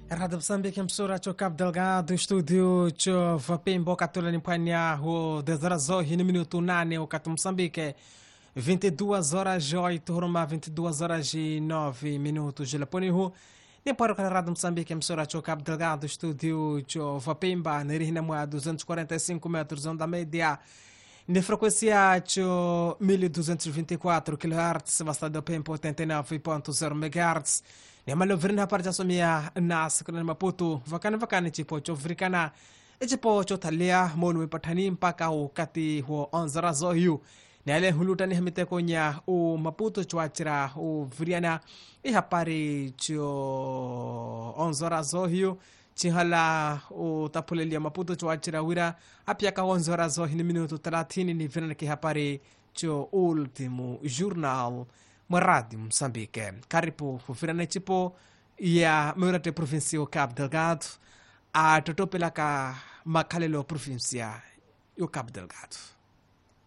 Rádio Moçambique, emissora de Cabo Delgado, estúdio de Vapembo, Catolani Pania, o 10 horas hoje, no minuto 9, o Cato Moçambique, 22 horas 8, Roma, 22 horas e 9 minutos, Gelaponihu, nem para o Rádio Moçambique, emissora de Cabo Delgado, estúdio de Vapemba, Nerina Moa, 245 metros, onda média, na frequência de 1224 kHz, bastante Pempo, 89.0 MHz, Niamalo vrina parja somia nas kuna Maputo vakani chipo cho vrikana chipo cho thalia monu patani mpaka ukati huo onzara zohiu niale hulutani hamite konya u Maputo chwachira u vriana ihapari cho onzara zohiu chihala u tapulelia Maputo chwachira wira apiaka onzara zohi ni minuto 30 ni vrina kihapari cho último jornal Rádio Moçambique. Karibu kufirana chipo ya Meurate Provincia Cabo Delgado a totopelaka makalelo provincia o Cabo Delgado.